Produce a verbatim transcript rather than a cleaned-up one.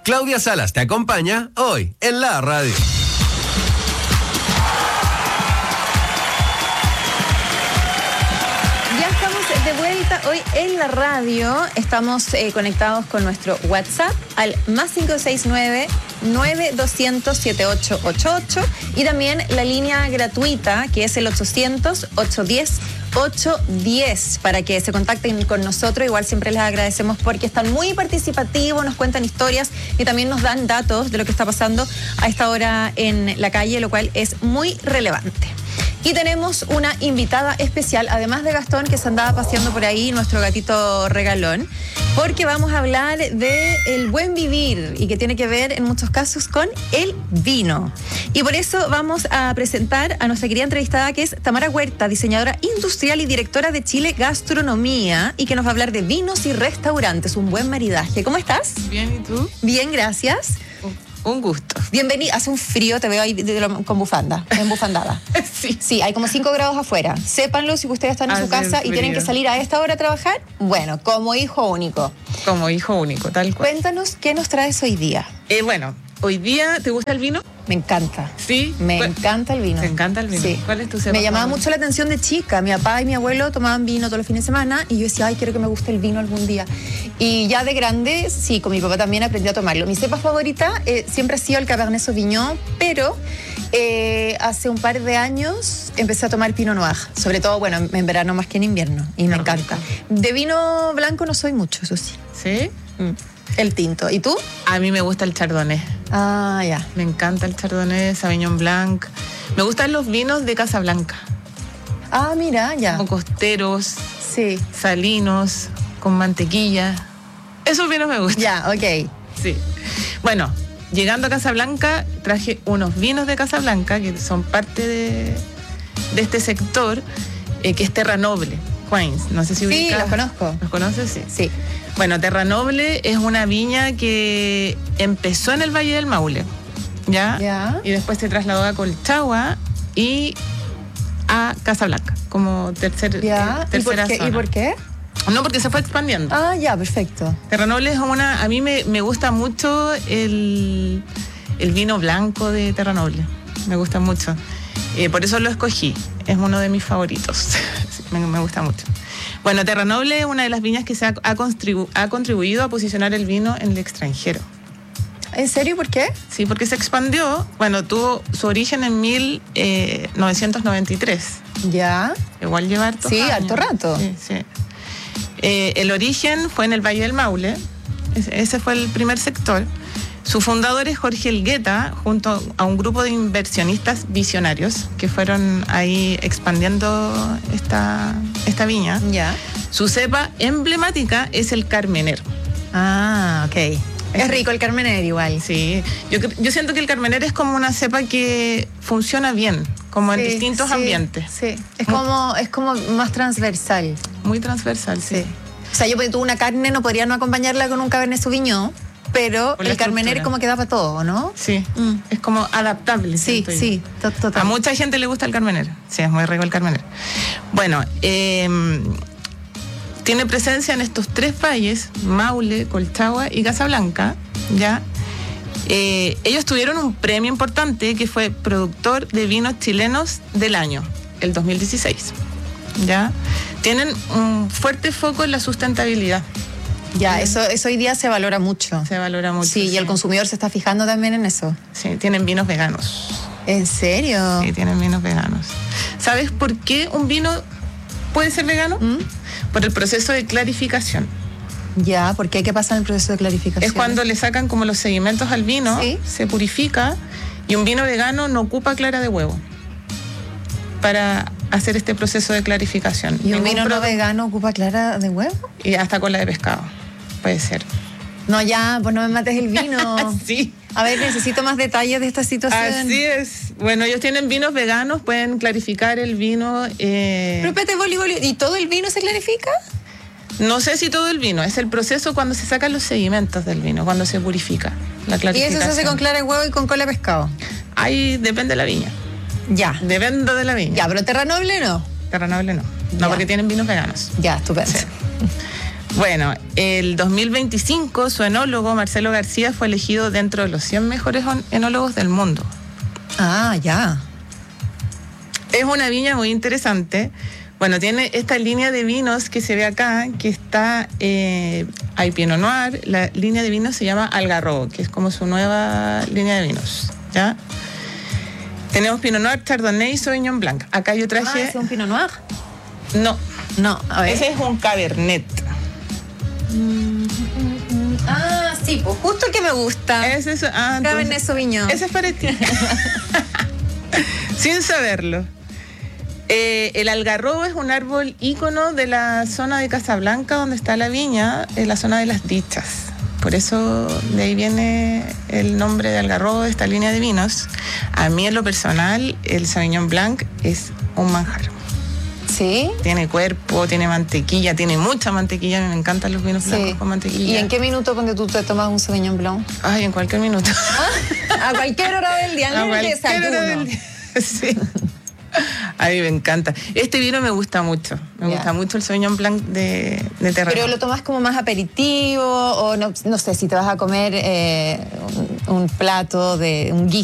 Claudia Salas te acompaña hoy en la radio. Ya estamos de vuelta hoy en la radio. Estamos eh, conectados con nuestro WhatsApp al más cinco seis nueve, nueve dos cero cero, siete ocho ocho ocho y también la línea gratuita que es el ochocientos, ochocientos diez, ochocientos diez para que se contacten con nosotros. Igual siempre les agradecemos porque están muy participativos, nos cuentan historias y también nos dan datos de lo que está pasando a esta hora en la calle, lo cual es muy relevante. Y tenemos una invitada especial, además de Gastón, que se andaba paseando por ahí, nuestro gatito regalón, porque vamos a hablar de el buen vivir y que tiene que ver en muchos casos con el vino. Y por eso vamos a presentar a nuestra querida entrevistada, que es Tamara Huerta, diseñadora industrial y directora de Chile Gastronomía, y que nos va a hablar de vinos y restaurantes, un buen maridaje. ¿Cómo estás? Bien, ¿y tú? Bien, gracias. Un gusto. Bienvenida. Hace un frío, te veo ahí de lo, con bufanda, en bufandada. Sí. Sí, hay como cinco grados afuera. Sépanlo si ustedes están en Hace su casa y frío. tienen que salir a esta hora a trabajar. Bueno, como hijo único. Como hijo único, tal cual. Cuéntanos qué nos traes hoy día. Eh, bueno, hoy día, ¿te gusta el vino? Me encanta. Sí. Me ¿Cuál- encanta el vino. ¿Te encanta el vino? Sí. ¿Cuál es tu cepa Me llamaba favorita? mucho la atención de chica. Mi papá y mi abuelo tomaban vino todos los fines de semana y yo decía, ay, quiero que me guste el vino algún día. Y ya de grande, sí, con mi papá también aprendí a tomarlo. Mi cepa favorita eh, siempre ha sido el Cabernet Sauvignon, pero eh, hace un par de años empecé a tomar Pinot Noir. Sobre todo, bueno, en verano más que en invierno. Y me Qué encanta. rico. De vino blanco no soy mucho, eso sí. ¿Sí? Mm. El tinto. ¿Y tú? A mí me gusta el chardonnay. Ah, ya. Me encanta el chardonnay, Sauvignon Blanc. Me gustan los vinos de Casablanca. Ah, mira, ya. Como costeros, Sí. salinos, con mantequilla. Esos vinos me gustan. Ya, ok. Sí. Bueno, llegando a Casablanca, traje unos vinos de Casablanca que son parte de, de este sector, eh, que es Terra Noble, Wines. No sé si Sí, ubicas. los conozco. ¿Los conoces? Sí. Sí. Bueno, Terra Noble es una viña que empezó en el Valle del Maule, ¿ya? Ya. Y después se trasladó a Colchagua y a Casablanca, como tercer, Ya. eh, ¿Y por tercera qué? zona. ¿Y por qué? No, porque se fue expandiendo. Ah, ya, perfecto. Terra Noble es una... A mí me, me gusta mucho el, el vino blanco de Terra Noble. Me gusta mucho. Eh, por eso lo escogí. Es uno de mis favoritos. Sí, me, me gusta mucho. Bueno, Terra Noble es una de las viñas que se ha, ha, contribu- ha contribuido a posicionar el vino en el extranjero. ¿En serio? ¿Por qué? Sí, porque se expandió. Bueno, tuvo su origen en mil novecientos noventa y tres. Ya. Igual lleva hartos Sí, años. harto rato. Sí, sí. Eh, el origen fue en el Valle del Maule. Ese, ese fue el primer sector. Su fundador es Jorge Elgueta, junto a un grupo de inversionistas visionarios que fueron ahí expandiendo esta, esta viña. Ya. Su cepa emblemática es el Carmener. Ah, ok. Es rico el Carmener igual. Sí, yo, cre- yo siento que el Carmener es como una cepa que funciona bien, como en Sí, distintos sí, ambientes. Sí. Es como, es como más transversal. Muy transversal, sí. Sí. O sea, yo pues, tuve una carne, no podría no acompañarla con un Cabernet Sauvignon, pero Por la el Carmener estructura. como que da para todo, ¿no? Sí, Mm. es como adaptable. Sí, siento yo. sí, to- total. A mucha gente le gusta el Carmener. Sí, es muy rico el Carmener. Bueno, eh, tiene presencia en estos tres valles, Maule, Colchagua y Casablanca, ¿ya? Eh, ellos tuvieron un premio importante que fue Productor de Vinos Chilenos del Año, el dos mil dieciséis, ¿ya? Tienen un fuerte foco en la sustentabilidad. Ya, eso, eso hoy día se valora mucho. Se valora mucho. Sí, y el consumidor se está fijando también en eso. Sí, tienen vinos veganos. ¿En serio? Sí, tienen vinos veganos. ¿Sabes por qué un vino puede ser vegano? ¿Mm? Por el proceso de clarificación. Ya, ¿por qué? ¿Qué pasa en el proceso de clarificación? Es cuando le sacan como los sedimentos al vino, Sí. se purifica y un vino vegano no ocupa clara de huevo para hacer este proceso de clarificación. ¿Y un Ningún vino no producto- vegano ocupa clara de huevo? Y hasta cola de pescado, puede ser. No, ya, pues no me mates el vino. Sí. A ver, necesito más detalles de esta situación. Así es. Bueno, ellos tienen vinos veganos, pueden clarificar el vino. eh, Pero espérate, boli, boli, ¿y todo el vino se clarifica? No sé si todo el vino, es el proceso cuando se sacan los sedimentos del vino, cuando se purifica la Y clarificación. eso se hace con clara de huevo y con cola de pescado. Ahí depende de la viña. Ya. Depende de la viña. Ya, pero Terra Noble no. Terra Noble no. Ya. No, porque tienen vinos veganos. Ya, estupendo. Sí. Bueno, el dos mil veinticinco su enólogo Marcelo García fue elegido dentro de los cien mejores enólogos del mundo. Ah, ya. Es una viña muy interesante. Bueno, tiene esta línea de vinos que se ve acá, que está, eh, hay Pinot Noir, la línea de vinos se llama Algarrobo, que es como su nueva línea de vinos, ¿ya? Tenemos Pinot Noir, Chardonnay y Sauvignon Blanc. Acá yo traje... Ah, ¿es un Pinot Noir? No, No, a ver. ese es un Cabernet. Ah, sí, pues justo el que me gusta. Ese es, ah, Cabernet entonces, Sauvignon. ese es para ti. Sin saberlo. Eh, el algarrobo es un árbol ícono de la zona de Casablanca, donde está la viña, en la zona de las dichas. Por eso de ahí viene el nombre de algarrobo de esta línea de vinos. A mí en lo personal, el Sauvignon Blanc es un manjar. ¿Sí? Tiene cuerpo, tiene mantequilla, tiene mucha mantequilla. A mí me encantan los vinos blancos Sí. con mantequilla. ¿Y en qué minuto cuando tú te tomas un Sauvignon Blanc? Ay, en cualquier minuto. A cualquier hora del día, A en el cualquier desayuno. hora del día. Sí. A mí me encanta. Este vino me gusta mucho. Me Ya. gusta mucho el Sauvignon Blanc de, de Terranova. Pero lo tomas como más aperitivo o no, no sé, si te vas a comer eh, un, un plato de un guiso